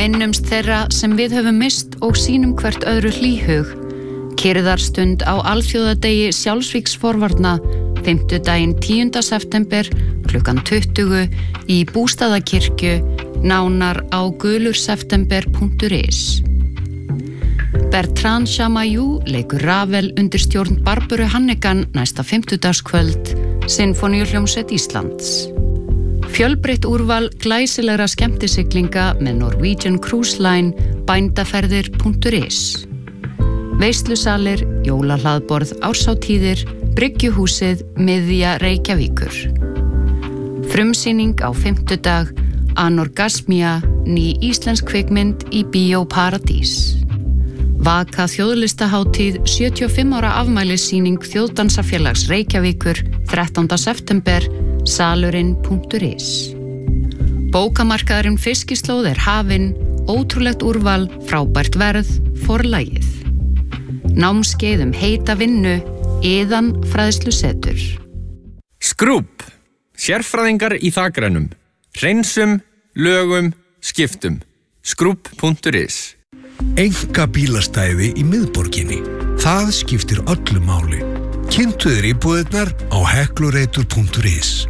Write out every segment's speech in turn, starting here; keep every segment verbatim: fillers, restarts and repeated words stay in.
Minnumst þeirra sem við höfum mist og sýnum hvert öðru hlýhug. Kyrrðarstund á alþjóðadegi sjálfsvígsforvarna fimmtudaginn tíunda september klukkan tuttugu í Bústaðakirkju, nánar á gulurseptember punktur is. Bertrand Chamayou leikur Ravel undir stjórn Barböru Hannigan næsta fimmtudagskvöld, Sinfóníuhljómsveit Íslands. Fjölbreytt úrval glæsilegra skemmtisiglinga með Norwegian Cruise Line, bændaferðir punktur is. Veislusalir, jólahlaðborð, árshátíðir, Bryggjuhúsið, miðja Reykjavíkur. Frumsýning á fimmtudag, Anorgasmía, ný íslensk kvikmynd í Bíó Paradís. Vaka þjóðlistahátíð, sjötíu og fimm ára afmælissýning Þjóðdansafélags Reykjavíkur, þrettánda september, salurinn punktur is. Bókamarkaðurinn Fiskislóð er hafinn, ótrúlegt úrval, frábært verð, forlagið. Námskeið um heita vinnu, Iðan fræðslusetur. Skrúbb, sérfræðingar í þakrænum, hreinsum, lögum, skiptum. Skrúbb punktur is. Enga bílastæði í miðborginni. Það skiptir öllu máli. Kynntu þér íbúðirnar á heklureitur punktur is.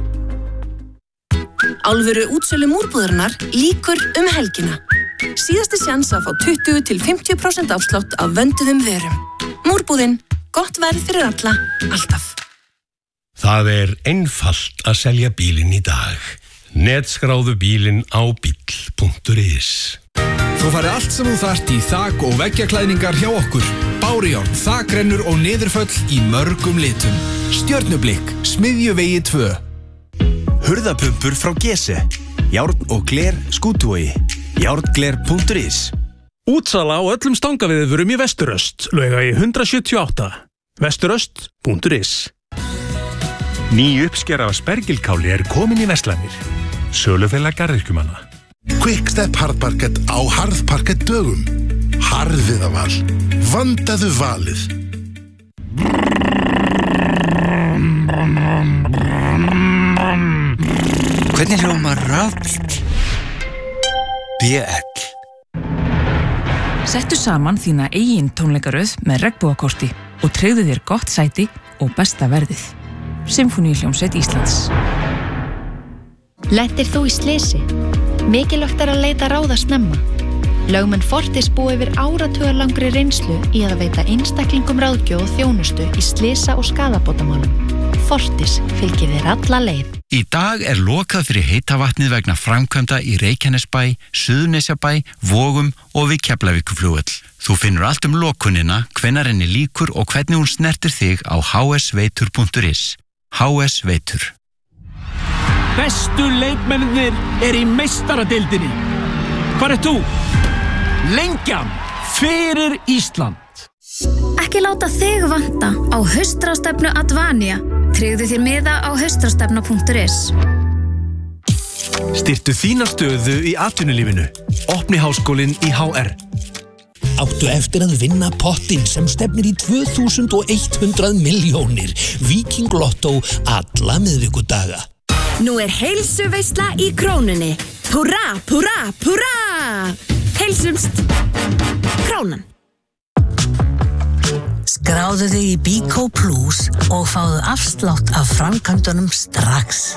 Alvöru útsölu múrbúðarinnar líkur um helgina. Síðasti sjans að fá tuttugu til fimmtíu prósent afslátt af vönduðum vörum. Múrbúðin, gott verð fyrir alla, alltaf. Það er einfalt að selja bílinn í dag. Netskráðu bílinn á bíll punktur is. Þú farið allt sem þú þarft í þak- og veggjaklæðningar hjá okkur. Bárujárn, þakrennur og niðurföll í mörgum litum. Stjörnublikk, Smiðjuvegi tvö. Hurðapumpur frá Gese. Járn og gler Skútuvogi. járngler punktur is. Útsala á öllum stangaviðvörum í Vesturöst, Laugavegi hundrað sjötíu og átta. vesturöst punktur is. Ný uppskera af spergilkáli er komin í verslanir. Sölufélag garðyrkjumanna. Quickstep harðparkett á harðparkett dögum. Harðviða val. Vandaðu valið. Hvernig hljómar rafbíll? B L. Settu saman þína eigin tónleikaröð með regnbogakorti og tryggðu þér gott sæti og besta verðið. Sinfóníuhljómsveit Íslands. Lentir þú í slysi? Mikilvægt er að leita ráða snemma. Lögmenn Fortis búa yfir áratugarlangri reynslu í að veita einstaklingum ráðgjöf og þjónustu í slysa- og skaðabótamálum. Fortis fylgir þér alla leið. Í dag er lokað fyrir heita vatnið vegna framkvæmda í Reykjanesbæ, Suðurnesjabæ, Vogum og við Keflavíkurflugvöll. Þú finnur allt um lokunina, hvenær henni líkur og hvernig hún snertir þig á h s veitur punktur is. H S Veitur. Bestu leikmennir er í meistaradeildinni. Hvar er þú? Lengjan fyrir Ísland. Ekki láta þig vanta á haustráðstefnu Advania. Tryggðu þér miða á haustráðstefna punktur is. Styrktu þína stöðu í atvinnulífinu. Opni háskólinn í H R. Áttu eftir að vinna pottinn sem stefnir í tvö þúsund og hundrað milljónir. Viking Lotto alla miðvikudaga. Nú er heilsuveisla í Krónunni. Húrra, húrra, húrra! Heilsumst! Krónan. Skráðu þig í Bíkó Plus og fáðu afslátt af framkvæmdunum strax.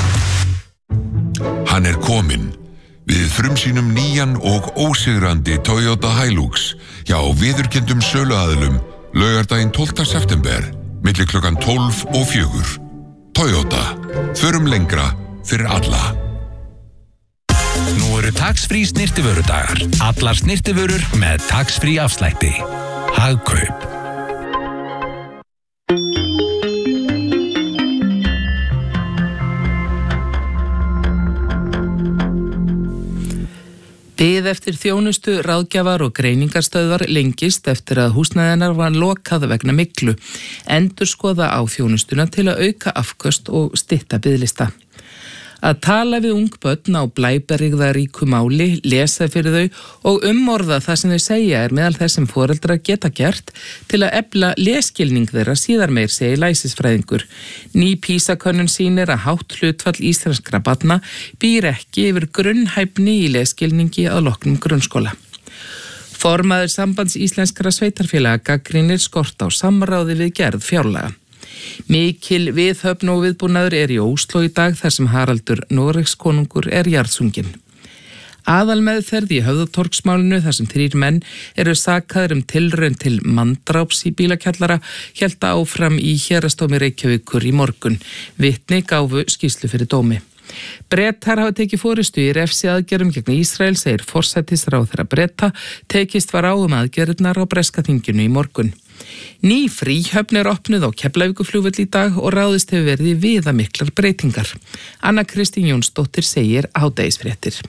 Hann er kominn. Við frumsýnum nýjan og ósigrandi Toyota Hilux hjá viðurkenndum söluaðilum laugardaginn tólfta september milli klukkan tólf og fjögur. Toyota. Förum lengra fyrir alla. Nú eru tax-free snyrtivörudagar. Allar snyrtivörur með tax-free afslætti. Hagkaup. Bið eftir þjónustu, ráðgjafar og greiningarstöðvar lengist eftir að húsnæðinar var lokað vegna myglu. Endurskoða á þjónustuna til að auka afköst og stytta biðlista. Að tala við ung börn á blæbrigðaríku máli, lesa fyrir þau og umorða það sem þau segja er meðal þess sem foreldrar geta gert til að efla lesskilning þeirra síðar meir, segir læsisfræðingur. Ný PISA-könnun sýnir að hátt hlutfall íslenskra barna býr ekki yfir grunnhæfni í lesskilningi að loknum grunnskóla. Formaður Sambands íslenskra sveitarfélaga gagnrýnir skort á samráði við gerð fjárlaga. Mikil viðhöfn og viðbúnaður er í Ósló í dag þar sem Haraldur Noregskonungur er jarðsunginn. Aðalmeðferð í Höfðatorgsmálinu þar sem þrír menn eru sakaðir um tilraun til manndráps í bílakjallara hélt áfram í Héraðsdómi Reykjavíkur í morgun. Vitni gáfu skýrslu fyrir dómi. Bretar hafa tekið forystu í refsiaðgerðum gegn Ísrael, segir forsætisráðherra Breta, tekist var á um aðgerðirnar á breska þinginu í morgun. Ný fríhöfn er opnuð á Keflavíkurflugvöll í dag og ráðist hefur verið í viðamiklar breytingar. Anna Kristín Jónsdóttir segir hádegisfréttir.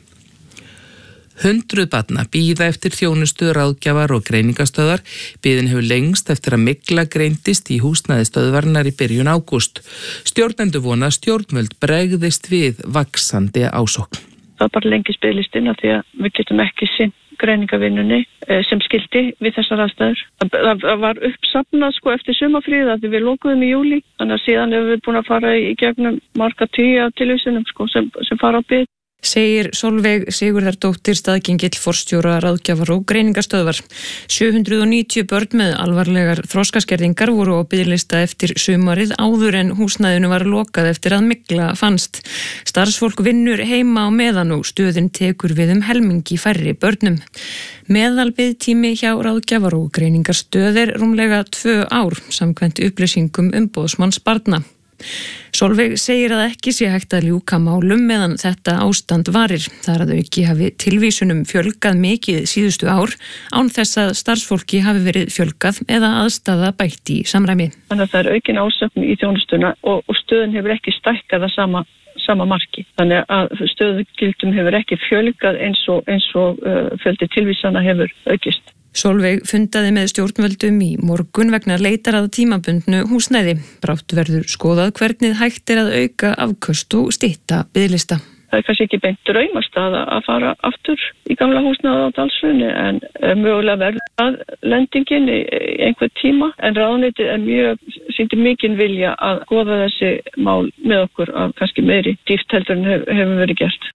Hundruð barna bíða eftir þjónustu, ráðgjafar og greiningastöðvar. Biðin hefur lengst eftir að mygla greindist í húsnæði stöðvarinnar í byrjun ágúst. Stjórnendur vona að stjórnvöld bregðist við vaxandi ásókn. Það bara lengist biðlistin af því að við getum ekki sinnt greiningavinnunni sem skildi við þessar aðstæður. Það var uppsafnað sko eftir sumarfríð að við lokuðum í júlí, þannig að síðan hefur við búin að fara í gegnum marga tíu af tilvísunum sko sem, sem fara á bið. Segir Sólveig Sigurðardóttir staðgengill forstjóra ráðgjafar og greiningastöðvar. sjö hundruð níutíu börn með alvarlegar þroskaskerðingar voru á biðlista eftir sumarið áður en húsnæðinu var lokað eftir að mygla fannst. Starfsfólk vinnur heima á meðan og stöðin tekur við um helmingi færri börnum. Meðalbiðtími hjá ráðgjafar og greiningastöð er rúmlega tvö ár samkvæmt upplýsingum umboðsmanns barna. Sólveig segir að ekki sé hægt að ljúka málum meðan þetta ástand varir. Þar að auki hafi tilvísunum fjölgað mikið síðustu ár án þess að starfsfólki hafi verið fjölgað eða aðstaða bætt í samræmi. Þannig að það er aukin ásökn í þjónustuna og, og stöðin hefur ekki stækkað að sama, sama marki. Þannig að stöðugildum hefur ekki fjölgað eins og, eins og uh, fjöldi tilvísana hefur aukist. Sólveig fundaði með stjórnvöldum í morgun vegna leitar að tímabundnu húsnæði. Brátt verður skoðað hvernig hægt er að auka afköst og stytta biðlista. Það er kannski ekki beint draumastað að fara aftur í gamla húsnæði á Dalsunni en mögulega verður að lendingin í einhver tíma. En ráðuneytið er mjög, sýndi mikinn vilja að skoða þessi mál með okkur af kannski meiri dýpt heldur en hef, hefur verið gert.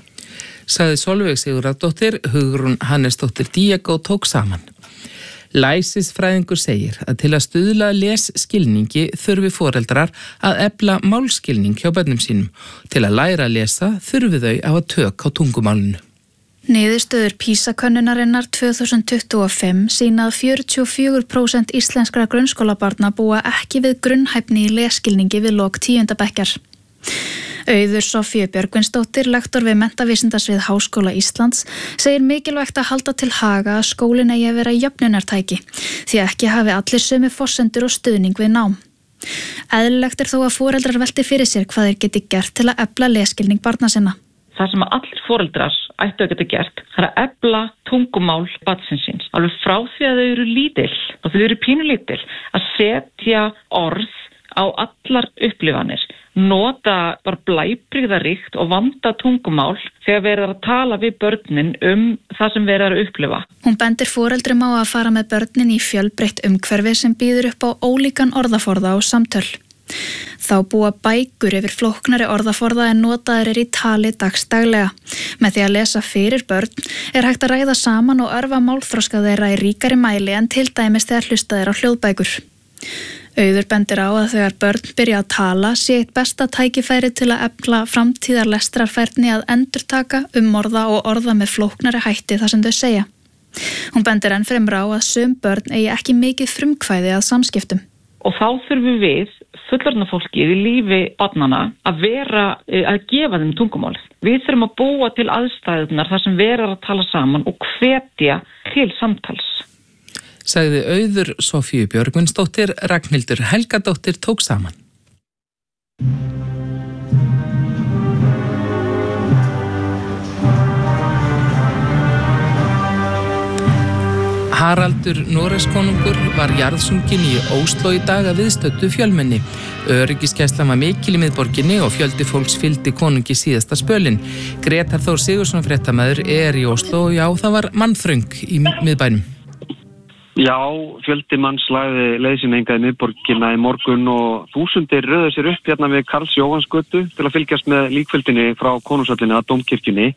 Sagði Sólveig Sigurðardóttir, Hugrún Hannesdóttir Díagó tók saman. Læsisfræðingur segir að til að stuðla lesskilningi þurfi foreldrar að efla málskilning hjá börnum sínum. Til að læra að lesa þurfi þau að hafa tök á tungumálinu. Niðurstöður PISA-könnunarinnar tvö þúsund tuttugu og fimm sýna að fjörutíu og fjögur prósent íslenskra grunnskólabarna búa ekki við grunnhæfni í lesskilningi við lok tíunda bekkjar. Auður Sofíu Björgvinsdóttir, lektor við menntavísindasvið Háskóla Íslands, segir mikilvægt að halda til haga að skólinn eigi að vera jöfnunartæki, því ekki hafi allir sömu forsendur og stuðning við nám. Eðlilegt er þó að foreldrar velti fyrir sér hvað þeir geti gert til að efla lesskilning barna sinna. Það sem allir foreldrar ættu að geta gert, það er að efla tungumál barnsins síns. Alveg frá því að þau eru lítil og þau eru pínulítil, að setja orð á allar upplifanir. Nota bara blæbrigðaríkt og vanda tungumál þegar verður að tala við börnin um það sem verður að upplifa. Hún bendir foreldrum á að fara með börnin í fjölbreytt umhverfi sem býður upp á ólíkan orðaforða og samtöl. Þá búa bækur yfir flóknari orðaforða en notaðir er í tali dagsdaglega. Með því að lesa fyrir börn er hægt að ræða saman og örva málþroska þeirra í ríkari mæli en til dæmis þegar hlustað er á hljóðbækur. Auður bendir á að þegar börn byrja að tala sé eitt besta tækifæri til að efla framtíðar lestrarfærni að endurtaka, umorða og orða með flóknari hætti það sem þau segja. Hún bendir enn fremur á að sum börn eigi ekki mikið frumkvæði að samskiptum. Og þá þurfum við, fullorðna fólkið í lífi barnanna, að vera, að gefa þeim tungumálið. Við þurfum að búa til aðstæðunar þar sem verður að tala saman og hvetja til samtals. Sagði Auður Sofíu Björgvinsdóttir, Ragnhildur Helgadóttir tók saman. Haraldur Noregskonungur var jarðsunginn í Ósló í dag að viðstöddu fjölmenni. Öryggisgæslan var mikil í miðborginni og fjöldi fólks fylgdi konungi síðasta spölinn. Grétar Þór Sigurðsson fréttamaður er í Ósló og já, það var mannþröng í miðbænum. Já, fjöldi manns lagði leið sinni hingað í miðborgina í morgun og þúsundir röðu sér upp hérna við Karls Jóhannsgötu til að fylgjast með líkfjöldinni frá konungshöllinni að Dómkirkjunni.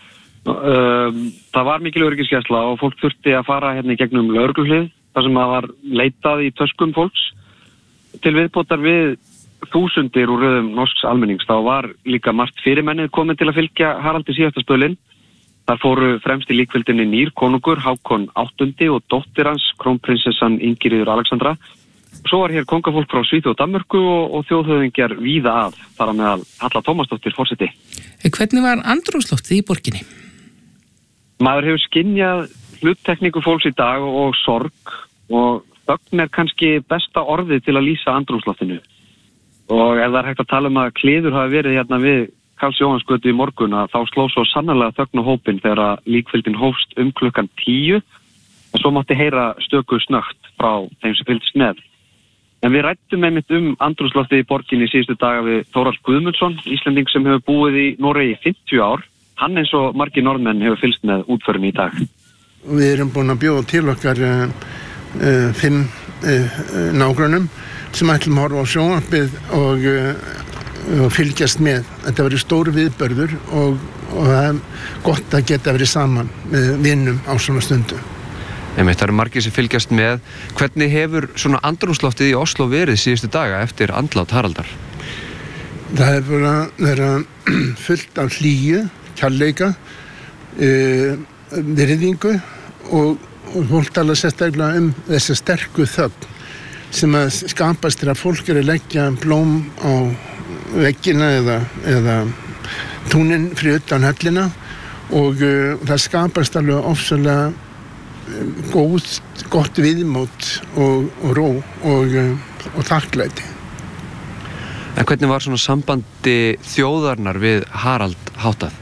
Það var mikil öryggisgæsla og fólk þurfti að fara hérna í gegnum lögregluhlið þar sem það var leitað í töskum fólks til viðbótar við þúsundir úr röðum norsks almennings. Þá var líka margt fyrirmennið komin til að fylgja Haraldi síðasta spölinn. Þar fóru fremst í líkfjöldinni nýr konungur Hákon áttunda og dóttir hans krónprinsessan Ingiriður Alexandra. Svo var hér kongafólk frá Svíþjóð og Danmörku og, og þjóðhöfðingjar víða að, þar á meðal Halla Tómasdóttir forseti. Hvernig var andrúmsloftið í borginni? Maður hefur skynjað hluttekningu fólks í dag og, og sorg og þögn er kannski besta orðið til að lýsa andrúmsloftinu. Og ef það er hægt að tala um að kliður hafi verið hérna við Karls Jóhannsgötu í morgun að þá sló svo sannarlega þögn á hópinn þegar að líkfjöldin hófst um klukkan tíu en svo mátti heyra stöku snögt frá þeim sem fylgdist með. En við rættum einmitt um andrúmsloftið í borginni síðustu daga við Þórhall Guðmundsson, Íslending sem hefur búið í Noregi í fimmtíu ár. Hann eins og margir norðmenn hefur fylgst með útförinni í dag. Við erum búin að bjóða til okkar uh, uh, fimm uh, nágrönnum sem ætlum að horfa á sjónvarpið og, uh, og fylgjast með. Þetta verið stór viðbörður og, og það er gott að geta verið saman með vinnum á svona stundu. Einmitt, það eru margir sem fylgjast með. Hvernig hefur svona andrúmsloftið í Ósló verið síðustu daga eftir andlát Haraldar? Það hefur verið fullt af hlýju, kærleika, uh, virðingu og, og fólk tala sérstaklega um þessa sterku þögn sem að skapast þegar fólk er að leggja blóm á veggina eða, eða túnin fyrir utan höllina og uh, það skapast alveg ofsalega góð, gott viðmót og, og ró og, uh, og þakklæti. En hvernig var svona sambandi þjóðarinnar við Harald háttað?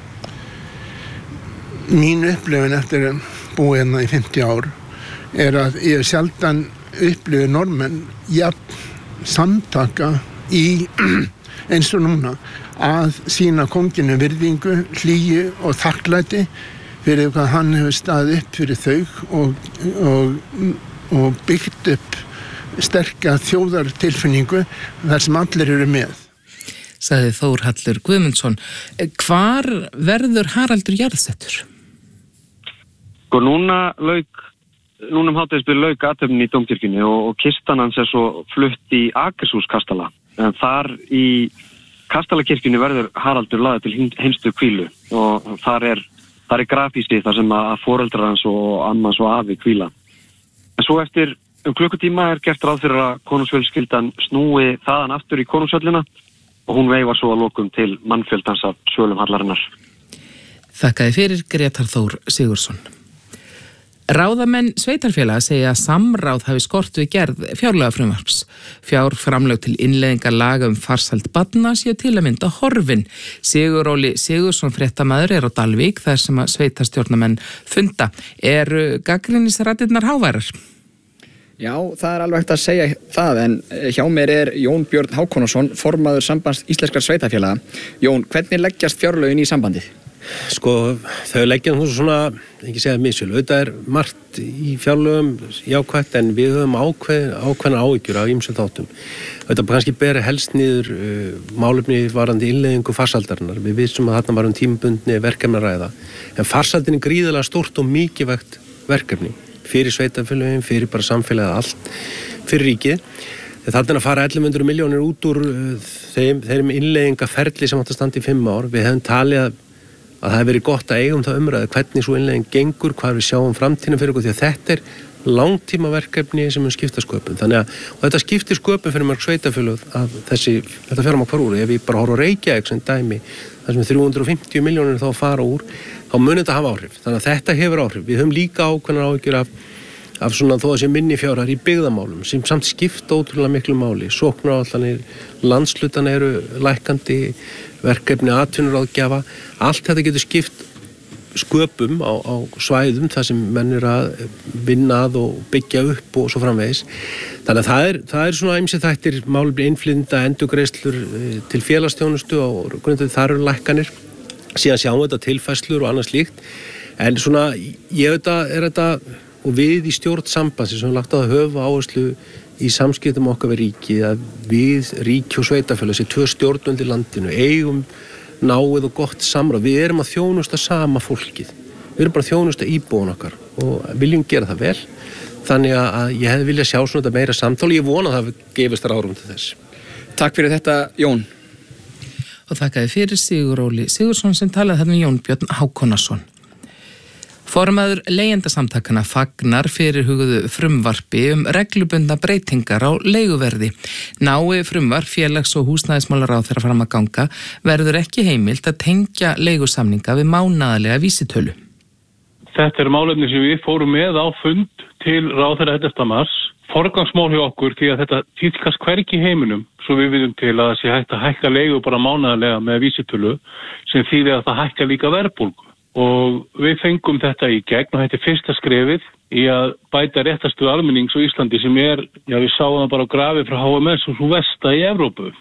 Mín upplifun eftir að búa hérna í fimmtíu ár er að ég sjaldan upplifi normenn jafn samtaka í eins og núna að sína konginu virðingu, hlýju og þakklæti fyrir hvað hann hefur staðið upp fyrir þau og, og, og byggt upp sterka þjóðartilfinningu þar sem allir eru með. Sagði Þórhallur Guðmundsson. Hvar verður Haraldur jarðsettur? Og núna lauk, núna um hádegisbil lauk athöfnin í Dómkirkjunni og, og kistan hans er svo flutt í Akershúskastala. En þar í Kastalakirkjunni verður Haraldur lagður til hinstu hvílu og þar er, þar er grafhýsi þar sem að foreldrar hans og ammans og afi hvíla. En svo eftir um klukkutíma er gert ráð fyrir að konungsfjölskyldan snúi þaðan aftur í konungshöllina og hún veifar svo að lokum til mannfjöldans af svölum hallarinnar. Þakkaði fyrir Grétar Þór Sigurðsson. Ráðamenn sveitarfélaga segja að samráð hafi skort við gerð fjárlagafrumvarps. Fjárframlög til innleiðingar laga um farsæld barna séu til að mynda horfin. Sigur Óli Sigurðsson fréttamaður er á Dalvík þar sem að sveitarstjórnarmenn funda. Eru gagnrýnisraddirnar háværar? Já, það er alveg hægt að segja það, en hjá mér er Jón Björn Hákonarson, formaður sambands íslenskra sveitarfélaga. Jón, hvernig leggjast fjárlögin í sambandið? Sko, þau leggja nú svona, ekki segja misjölu, auðvitað er margt í fjárlögum jákvætt en við höfum ákveð, ákveðna áhyggjur af ýmsum þáttum. Auðvitað kannski beri helst niður uh, málefni varandi innleiðingu farsældarinnar. Við vissum að þarna varum tímabundni verkefni að ræða. En farsældin er gríðarlega stórt og mikilvægt verkefni fyrir sveitarfélögin, fyrir bara samfélagið allt, fyrir ríkið. Þarna að fara ellefu hundruð milljónir út úr uh, þeim, þeim innleiðingaferli sem átt að standa í fimm ár. Við hefum talið að að það hefur verið gott að eigum það umræðu hvernig svo innleiðing gengur, hvað við sjáum framtíðina fyrir okkur því að þetta er langtímaverkefni sem mun skipta sköpum. Þannig að og þetta skiptir sköpum fyrir mörg sveitafélög að þessi, þetta fer á maður hvar úr. Ef við bara horfum á Reykjavík sem dæmi, þar sem þrjú hundruð og fimmtíu milljónir þá að fara úr, þá mun þetta hafa áhrif. Þannig að þetta hefur áhrif. Við höfum líka ákveðnar áhyggjur af, af svona þó að sé minni fjárhæðir í byggðamálum sem samt skipta ótrúlega miklu máli. Sóknaráætlanir, landshlutan eru lækkandi, verkefni atvinnuráðgjafa, allt þetta getur skipt sköpum á, á svæðum þar sem menn er að vinna að og byggja upp og svo framvegis. Þannig að það er, það er svona ýmsir þættir, málefni innflytjenda, endurgreiðslur til félagsþjónustu og grundið þar eru lækkanir. Síðan sjáum við þetta tilfærslur og annað slíkt. En svona, ég veit að er þetta, og við í stjórn sambandsins sem við lagt á að höfa áherslu í samskiptum okkar við ríkið, að við ríki og sveitafélag, þessi tvö stjórnvöld í landinu, eigum náið og gott samráð. Við erum að þjónusta sama fólkið. Við erum bara að þjónusta íbúin okkar og viljum gera það vel. Þannig að ég hefði viljað sjá svona þetta meira samtal og ég vona að það gefist ráðrúm til þess. Takk fyrir þetta, Jón. Og þakkaði fyrir Sigur Óli Sigursson sem talaði þarna Jón Björn Hákonarsson. Formaður leigjendasamtakana fagnar fyrirhuguðu frumvarpi um reglubundna breytingar á leiguverði. Nái frumvarp félags- og húsnæðismálaráðherra fram að ganga verður ekki heimilt að tengja leigusamninga við mánaðarlega vísitölu. Þetta er málefni sem við fórum með á fund til ráðherra ellefta mars. Forgangsmál hjá okkur því að þetta tíðkast hvergi í heiminum, svo við viðum til að það sé hægt að hækka leigu bara mánaðarlega með vísitölu sem þýðir að það hækka líka verðbólgu. Og við fengum þetta í gegn og þetta er fyrsta skrefið í að bæta réttarstöðu almennings á Íslandi sem er, já við sáum það bara á grafi frá H M S og svo versta í Evrópu.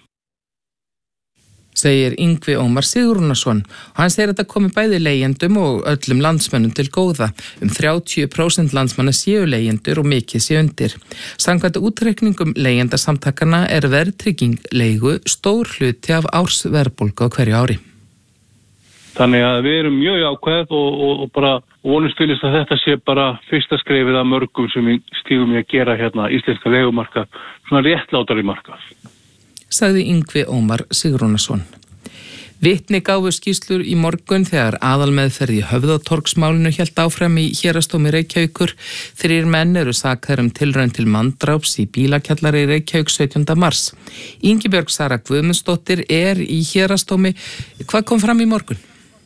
Segir Yngvi Ómar Sigurúnarsson og hann segir að þetta komi bæði leigjendum og öllum landsmönnum til góða. Um þrjátíu prósent landsmanna séu leigjendur og mikið sé undir. Samkvæmt útreikningum leigjendasamtakana er verðtrygging leigu stór hluti af ársverðbólgu á hverju ári. Þannig að við erum mjög ákveð og, og, og bara vonumstylist að þetta sé bara fyrsta skrefið af mörgum sem við stígum í að gera hérna íslenska leigumarkað, svona réttlátari markað. Sagði Yngvi Ómar Sigurúnarsson. Vitni gáfu skýrslur í morgun þegar aðalmeðferð í Höfðatorgsmálinu hélt áfram í Héraðsdómi Reykjavíkur. Þrír menn eru sakaðir um tilraun til manndráps í bílakjallari í Reykjavík sautjánda mars. Ingibjörg Sara Guðmundsdóttir er í Héraðsdómi. Hvað kom fram í morgun?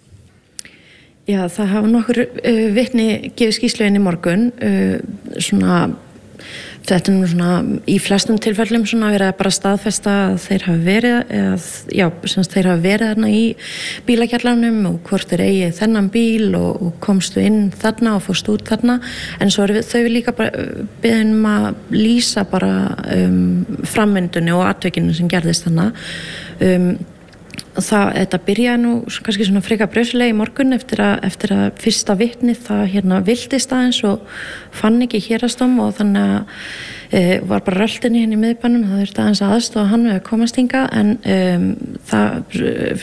Já, það hafa nokkur uh, vitni gefið skýrslu inn í morgun. Uh, svona, þetta er svona í flestum tilfellum svona verið að bara staðfesta að þeir hafa verið, eða, já, semst þeir hafa verið þarna í bílakjallanum og hvort þeir eigi þennan bíl og, og komstu inn þarna og fórst út þarna. En svo er við, þau líka bara beðin um að lýsa bara um, frammyndunni og atvikinu sem gerðist þarna. Um, Það, þetta byrjaði nú kannski svona freka brösulega í morgun eftir að, eftir að fyrsta vitni það hérna viltist aðeins og fann ekki Héraðsdóm og þannig að e, var bara röltinni hérna í miðbænum, það þurfti aðeins aðstoða hann við að komast hingað en um, það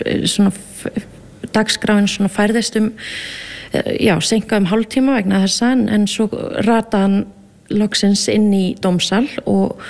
svona dagskráin svona færðist um já, seinkað um hálftíma vegna þessa en, en svo rataði hann loksins inn í dómsal og,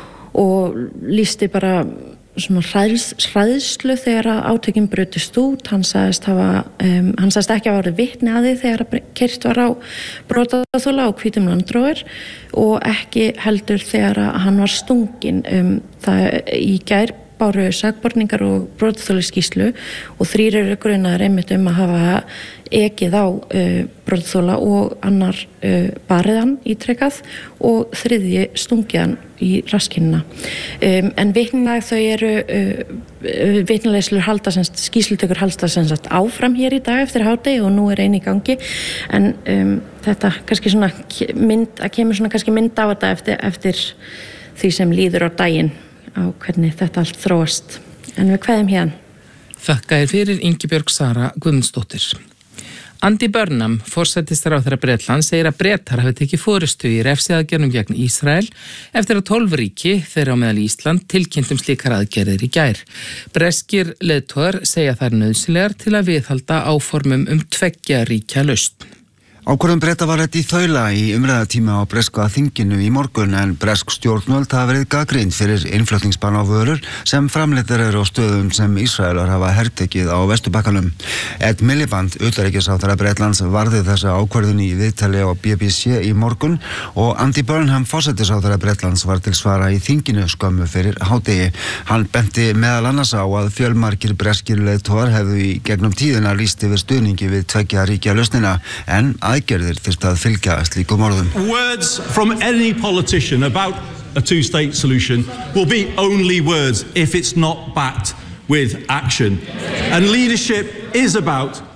og lýsti bara svona hræðs, hræðslu þegar að átökin brutust út. Hann sagðist hafa, um, hann sagðist ekki að vera vitni að því þegar að keyrt var á brotaþola og hvítum landrófur og ekki heldur þegar að hann var stunginn. Um, það í gær báru sakborningar og brotaþoli skýrslu og þrír eru grunaðir einmitt um að hafa ekið á uh, brotaþola og annar uh, bariðan ítrekað og þriðji stungiðan í raskinina. Um, en vitnilega þau eru uh, vitnilegslur halda semst, skýrslutökur halda semst áfram hér í dag eftir hádegi og nú er einn í gangi en um, þetta kannski svona mynd, að kemur svona kannski mynd á þetta eftir, eftir því sem líður á daginn á hvernig þetta allt þróast. En við kveðum hérna. Þakkaði fyrir Ingibjörg Sara Guðmundsdóttir. Andy Burnham, forsætisráðherra Bretlands, segir að Bretar hafi tekið forystu í refsiaðgerðum gegn Ísrael eftir að tólf ríki, þeirra á meðal Ísland, tilkynntum slíkar aðgerðir í gær. Breskir leiðtogar segja þær nauðsynlegar til að viðhalda áformum um tveggja ríkja lausn. Ákvörðun Breta var þetta í þaula í umræðatíma á breska þinginu í morgun en bresk stjórnvöld hafa verið gagnrýnd fyrir innflutningsbann á vörur sem framleiddir eru á stöðum sem Ísraelar hafa hertekið á Vesturbakkanum. Ed Miliband, utanríkisráðherra Bretlands, varði þessa ákvörðun í viðtali á B B C í morgun og Andy Burnham, forsætisráðherra Bretlands, var til svara í þinginu skömmu fyrir hádegi. Hann benti meðal annars á að fjölmargir breskir leiðtogar hefðu í gegnum tíðina lýst yfir stuðningi við tveggja ríkja lausnina en aðgerðir þyrfti að fylgja slíkum orðum. Words from any politician about a two-state solution will be only words if it's not backed with action. And leadership is about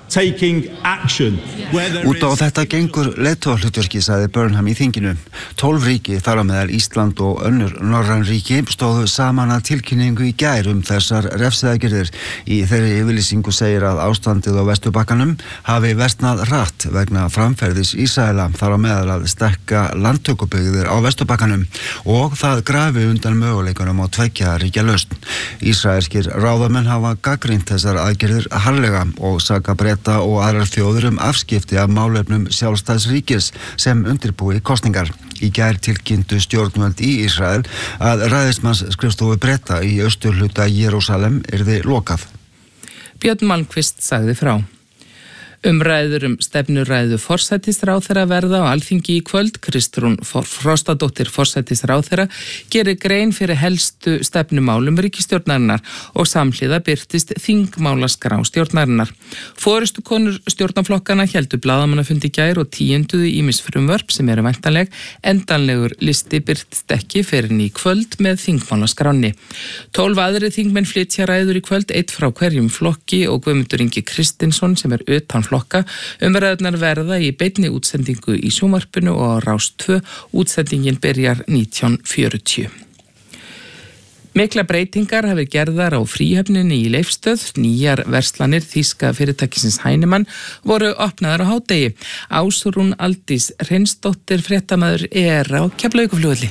taking action. Út á þetta gengur leiðtogahlutverki, sagði Burnham í þinginu. Tólf ríki, þar á meðal Ísland og önnur norræn ríki, stóðu saman að tilkynningu í gær um þessar refsiðaðgerðir. Í þeirri yfirlýsingu segir að ástandið á Vesturbakkanum hafi versnað hratt vegna framferðis Ísraela, þar á meðal að stekka landtökubyggðir á Vesturbakkanum og það grafi undan möguleikunum á tveggja ríkja lausn. Ísraelskir ráðamenn hafa gagnrýnt þessar aðgerðir harðlega og saka Breta og aðrar þjóðir um afskipti af málefnum sjálfstæðs ríkis sem undirbúi kosningar. Í gær tilkynntu stjórnvöld í Ísrael að ræðismanns skrifstofu Breta í austurhluta Jerúsalem yrði lokað. Björn Malmqvist sagði frá. Umræður um stefnuræðu forsætisráðherra verða á Alþingi í kvöld. Kristrún Frostadóttir forsætisráðherra gerir grein fyrir helstu stefnumálum ríkisstjórnarinnar og samhliða birtist þingmálaskrá stjórnarinnar. Forystukonur stjórnarflokkana héldu blaðamannafundi í gær og tíunduðu ýmis frumvörp sem eru væntanleg. Endanlegur listi birtist ekki fyrr en í kvöld með þingmálaskránni. Tólf aðrir þingmenn flytja ræður í kvöld, eitt frá hverjum flokki og Guðmundur Ingi Kristinsson sem er utan flokka. Umræðurnar verða í beinni útsendingu í sjónvarpinu og á Rás tvö. Útsendingin byrjar nítján fjörutíu. Mikla breytingar hafi gerðar á fríhöfninni í Leifsstöð. Nýjar verslanir þýska fyrirtækisins Heinemann voru opnaðar á hádegi. Ásrún Aldís Hreinsdóttir fréttamaður er á Keflavíkurflugvelli.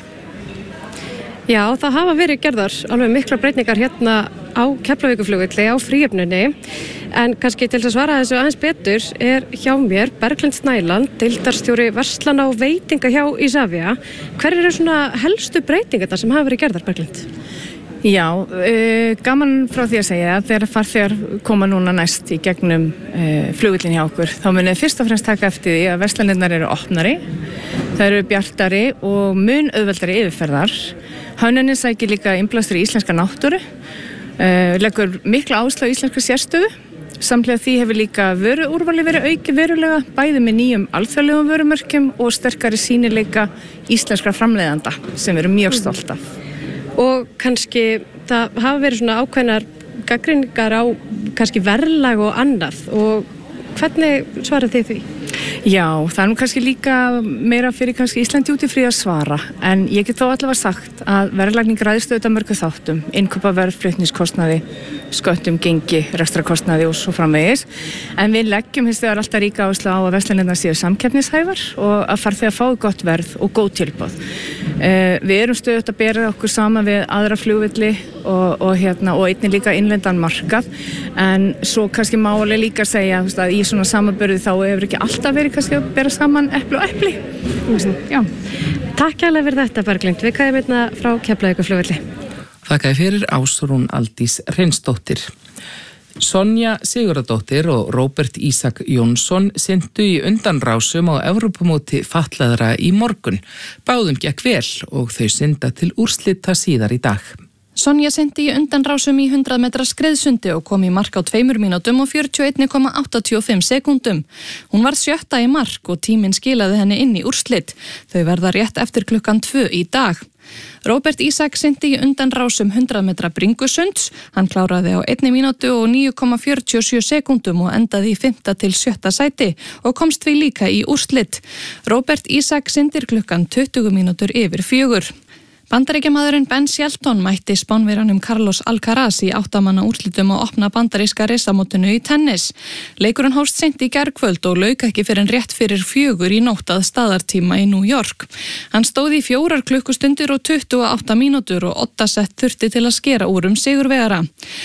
Já, það hafa verið gerðar alveg mikla breytingar hérna á Keflavíkurflugvelli á fríhöfninni, en kannski til þess að svara þessu aðeins betur er hjá mér Berglind Snæland, deildarstjóri verslana og veitinga hjá Isavia. Hver eru svona helstu breytingarnar sem hafa verið gerðar, Berglind? Já, uh, gaman frá því að segja að þegar farþegar koma núna næst í gegnum uh, flugvillin hjá okkur, þá munið fyrst og fremst taka eftir því að verslanirnar eru opnari, það eru bjartari og mun auðveldari yfirferðar. Hönnunin sækir líka innblástur í íslenska náttúru, uh, leggur mikla áherslu á íslenska sérstöðu. Samhliða því hefur líka vöruúrvali verið auki verulega, bæði með nýjum alþjóðlegum vörumörkjum og sterkari sýnileika íslenskra framleiðanda sem við erum mjög stolt af. Og kannski það hafa verið svona ákveðnar gagnrýningar á kannski verðlag og annað, og hvernig svarar þið því? Já, það er nú kannski líka meira fyrir kannski Íslandi út í frí að svara, en ég get þó allavega sagt að verðlagning ræðist auðvitað mörgu þáttum, innkaupaverð, flutningskostnaði, sköttum, gengi, rekstrakostnaði og svo framvegis, en við leggjum hins vegar alltaf ríka áherslu á að verslanirnar séu samkeppnishæfar og að farþegar fái gott verð og góð tilboð. Uh, við erum stöðugt að bera okkur saman við aðra flugvelli og, og, hérna, og einnig líka innlendan markað, en svo kannski má alveg líka segja veist, að í svona samanburði þá hefur ekki alltaf verið kannski að bera saman epli og epli. Já. Takk kærlega fyrir þetta, Berglind. Við kæðum einna frá Keflavíkurflugvelli. Þakkaði fyrir Ásrún Aldís Hreinsdóttir. Sonja Sigurðardóttir og Róbert Ísak Jónsson syntu í undanrásum á Evrópumóti fatlaðra í morgun. Báðum gekk vel og þau synda til úrslita síðar í dag. Sonja syndi í undanrásum í hundrað metra skreiðsundi og kom í mark á tveimur mínútum og fjörutíu og einn komma áttatíu og fimm sekúndum. Hún var sjötta í mark og tíminn skilaði henni inn í úrslit. Þau verða rétt eftir klukkan tvö í dag. Róbert Ísak syndi í undanrásum hundrað metra bringusunds. Hann kláraði á einni mínútu og níu komma fjörutíu og sjö sekúndum og endaði í fimmta til sjötta sæti og komst því líka í úrslit. Róbert Ísak syndir klukkan tuttugu mínútur yfir fjögur. Bandaríkjamaðurinn Ben Shelton mætti Spánverjanum Carlos Alcaraz í áttamanna úrslitum og opna bandaríska risamótinu í tennis. Leikurinn hófst seint í gærkvöld og lauk ekki fyrr en rétt fyrir fjögur í nótt að staðartíma í New York. Hann stóð í fjórar klukkustundir og tuttugu og átta mínútur og åtta sett þurfti til að skera úr um sigurvegara.